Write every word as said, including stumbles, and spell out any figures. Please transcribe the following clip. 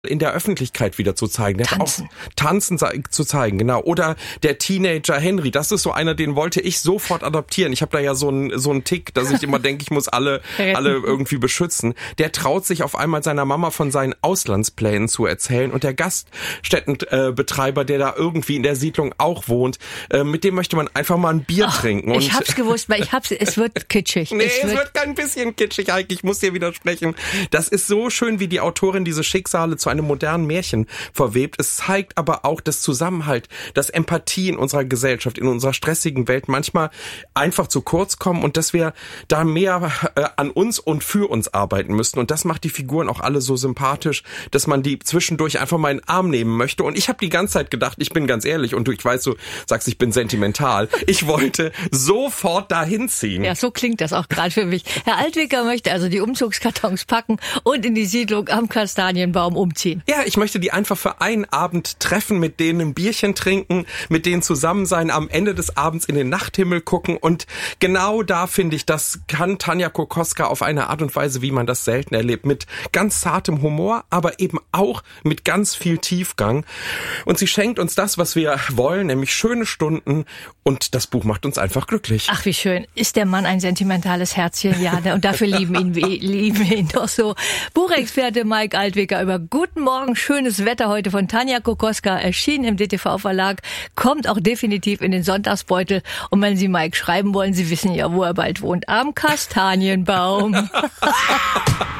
in der Öffentlichkeit wieder zu zeigen. Der Tanzen. Hat auch Tanzen zu zeigen, genau. Oder der Teenager Henry, das ist so einer, den wollte ich sofort adoptieren. Ich habe da ja so einen so einen Tick, dass ich immer denke, ich muss alle alle irgendwie beschützen. Der traut sich auf einmal seiner Mama von seinen Auslandsplänen zu erzählen und der Gaststättenbetreiber, der da irgendwie in der Siedlung auch wohnt, äh, mit dem möchte man einfach mal ein Bier Ach, trinken. Und ich hab's gewusst, weil ich hab's, es wird kitschig. Nee, es, es wird, wird kein bisschen kitschig, Heike, ich muss dir widersprechen. Das ist so schön, wie die Autorin diese Schicksale zu einem modernen Märchen verwebt. Es zeigt aber auch das Zusammenhalt, dass Empathie in unserer Gesellschaft, in unserer stressigen Welt manchmal einfach zu kurz kommen und dass wir da mehr äh, an uns und für uns arbeiten müssten. Und das macht die Figuren auch alle so sympathisch, dass man die zwischendurch einfach mal in den Arm nehmen möchte. Und ich habe die ganze Zeit gedacht, ich bin ganz ehrlich, und du, ich weiß, du sagst, ich bin sentimental. Ich wollte sofort dahin ziehen. Ja, so klingt das auch gerade für mich. Herr Altwicker möchte also die Umzugskartons packen und in die Siedlung am Kastanienbaum umziehen. Ja, ich möchte die einfach für einen Abend treffen, mit denen ein Bierchen trinken, mit denen zusammen sein, am Ende des Abends in den Nachthimmel gucken. Und genau da finde ich, das kann Tanja Kokoska auf eine Art und Weise, wie man das selten erlebt. Mit ganz zartem Humor, aber eben auch mit ganz viel Tiefgang. Und sie schenkt uns das, was wir wollen, nämlich schöne Stunden. Und das Buch macht uns einfach glücklich. Ach, wie schön. Ist der Mann ein sentimentales Herzchen? Ja, und dafür lieben ihn, lieben ihn doch so. Buchexperte Mike Altwicker über Guten Morgen, schönes Wetter heute von Tanja Kokoska, erschienen im D T V-Verlag, kommt auch definitiv in den Sonntagsbeutel. Und wenn Sie Mike schreiben wollen, Sie wissen ja, wo er bald wohnt, am Kastanienbaum.